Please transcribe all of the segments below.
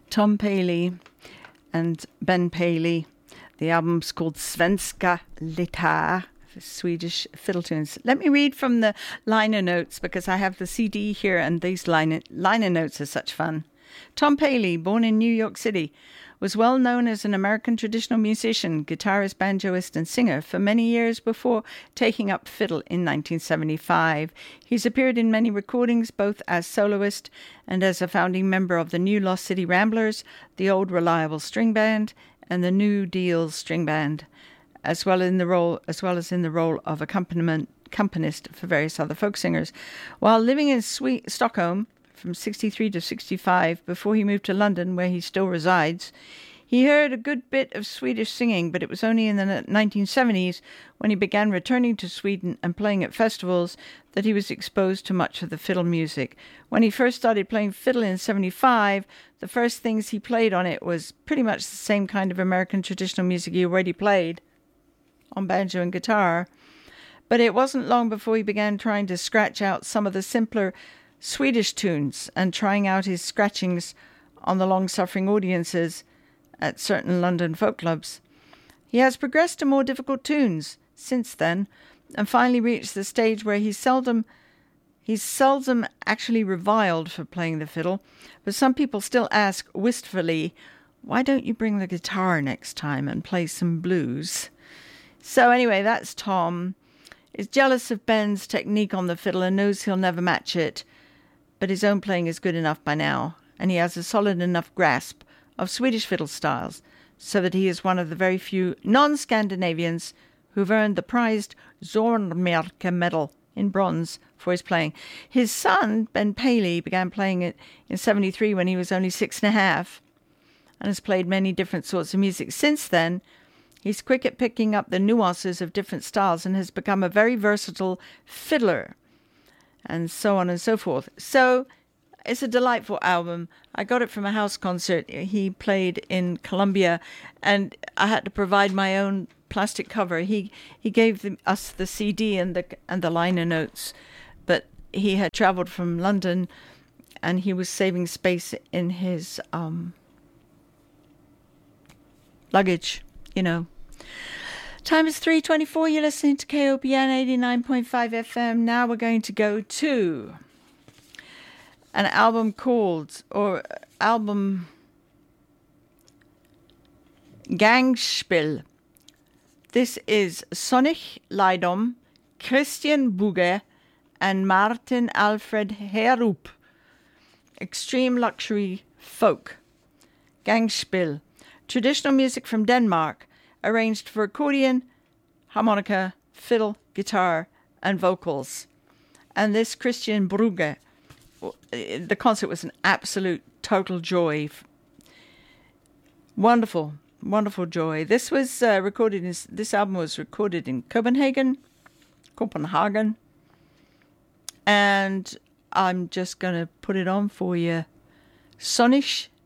Tom Paley and Ben Paley. The album's called Svenska Litar, Swedish fiddle tunes. Let me read from the liner notes because I have the CD here and these liner notes are such fun. Tom Paley, born in New York City, was well known as an American traditional musician, guitarist, banjoist, and singer for many years before taking up fiddle in 1975. He's appeared in many recordings, both as soloist and as a founding member of the New Lost City Ramblers, the Old Reliable String Band, and the New Deal String Band, as well as in the role of accompanist for various other folk singers. While living in Stockholm from 63 to 65, before he moved to London, where he still resides, he heard a good bit of Swedish singing, but it was only in the 1970s, when he began returning to Sweden and playing at festivals, that he was exposed to much of the fiddle music. When he first started playing fiddle in 75, the first things he played on it was pretty much the same kind of American traditional music he already played on banjo and guitar. But it wasn't long before he began trying to scratch out some of the simpler Swedish tunes and trying out his scratchings on the long-suffering audiences at certain London folk clubs. He has progressed to more difficult tunes since then and finally reached the stage where he's seldom actually reviled for playing the fiddle, but some people still ask wistfully, why don't you bring the guitar next time and play some blues? So anyway, that's Tom. He's jealous of Ben's technique on the fiddle and knows he'll never match it, but his own playing is good enough by now, and he has a solid enough grasp of Swedish fiddle styles, so that he is one of the very few non-Scandinavians who've earned the prized Zornmerke medal in bronze for his playing. His son, Ben Paley, began playing it in 73 when he was only 6.5, and has played many different sorts of music since then. He's quick at picking up the nuances of different styles and has become a very versatile fiddler, and so on and so forth. So it's a delightful album. I got it from a house concert he played in Colombia, and I had to provide my own plastic cover. He gave us the CD and the liner notes, but he had traveled from London and he was saving space in his luggage, you know. Time is 3:24. You're listening to KOPN 89.5 FM. Now we're going to go to an album Gangspel. This is Sonny Lydom, Christian Bugge, and Martin Alfred Herup. Extreme luxury folk. Gangspel. Traditional music from Denmark, arranged for accordion, harmonica, fiddle, guitar, and vocals. And this Christian Brugge, the concert was an absolute total joy. Wonderful, wonderful joy. This was this album was recorded in Copenhagen, and I'm just going to put it on for you. Sonny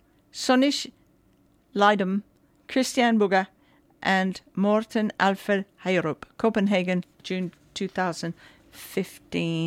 Lydom, Christian Bugge, and Morten Alfred Herup, Copenhagen, June 2015.